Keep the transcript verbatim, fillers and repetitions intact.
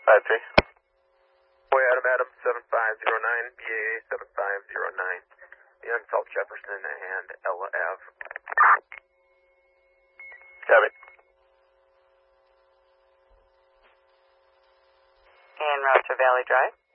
five three. Boy, Adam, Adam, seven five zero nine, B A A seven five zero nine. Young South Jefferson and Ella Ave. Copy. And route to Valley Drive.